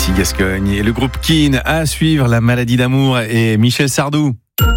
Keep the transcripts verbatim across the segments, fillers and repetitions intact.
Ici Gascogne et le groupe Keane à suivre, La maladie d'amour et Michel Sardou.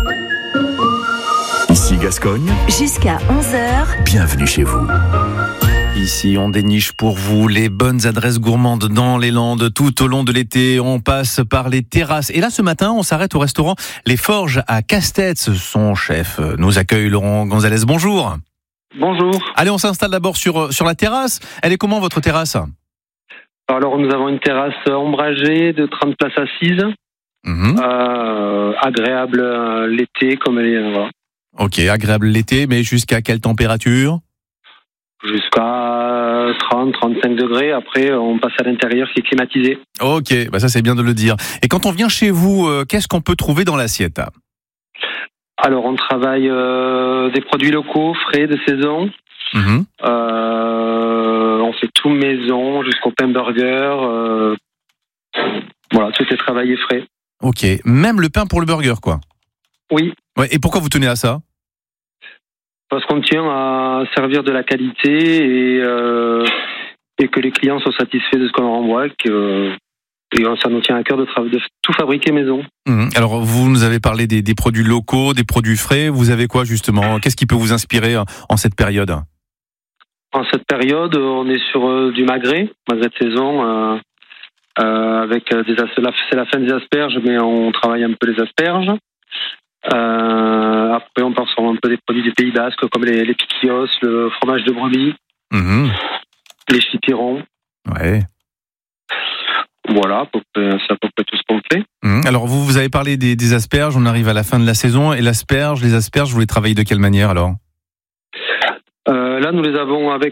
Ici Gascogne. Jusqu'à onze heures. Bienvenue chez vous. Ici, on déniche pour vous les bonnes adresses gourmandes dans les Landes. Tout au long de l'été, on passe par les terrasses. Et là, ce matin, on s'arrête au restaurant Les Forges à Castets. Son chef nous accueille, Laurent Gonzalez. Bonjour. Bonjour. Allez, on s'installe d'abord sur, sur la terrasse. Elle est comment, votre terrasse ? Alors, nous avons une terrasse ombragée de trente places assises. Mmh. Euh, agréable euh, l'été, comme elle est. Voilà. Ok, agréable l'été, mais jusqu'à quelle température ? Jusqu'à trente à trente-cinq degrés. Après, on passe à l'intérieur qui est climatisé. Ok, bah ça c'est bien de le dire. Et quand on vient chez vous, euh, qu'est-ce qu'on peut trouver dans l'assiette ? Alors, on travaille euh, des produits locaux, frais, de saison. Mmh. Euh, on fait tout maison, jusqu'au pain burger. Euh, voilà, tout est travaillé frais. Ok, même le pain pour le burger, quoi. Oui. Ouais, et pourquoi vous tenez à ça ? Parce qu'on tient à servir de la qualité et, euh, et que les clients soient satisfaits de ce qu'on leur envoie, que, et ça nous tient à cœur de, tra- de tout fabriquer maison. Mmh. Alors, vous nous avez parlé des, des produits locaux, des produits frais. Vous avez quoi, justement ? Qu'est-ce qui peut vous inspirer en cette période ? En cette période, on est sur euh, du magret, magret de saison, euh, euh, avec des asperges. C'est la fin des asperges, mais on travaille un peu les asperges. Euh, après, on part sur un peu des produits du Pays Basque, comme les, les piquillos, le fromage de brebis, mmh. les chipirons. Ouais. Voilà, à peu près, c'est à peu près tout ce qu'on fait. Mmh. Alors, vous, vous avez parlé des, des asperges, on arrive à la fin de la saison, et l'asperge, les asperges, vous les travaillez de quelle manière alors ? euh, Là, nous les avons avec